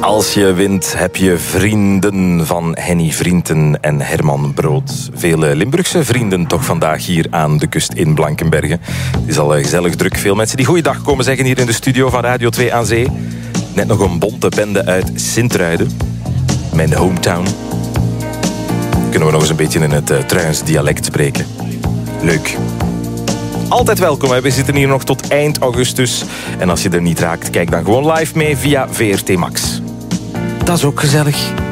Als je wint, heb je vrienden van Henny Vrienden en Herman Brood. Vele Limburgse vrienden toch vandaag hier aan de kust in Blankenberge. Het is al gezellig druk. Veel mensen die goeiedag komen zeggen hier in de studio van Radio 2 aan Zee. Net nog een bonte bende uit Sint-Truiden. Mijn hometown. Kunnen we nog eens een beetje in het Truins dialect spreken. Leuk. Altijd welkom, hè. We zitten hier nog tot eind augustus. En als je er niet raakt, kijk dan gewoon live mee via VRT Max. Dat is ook gezellig.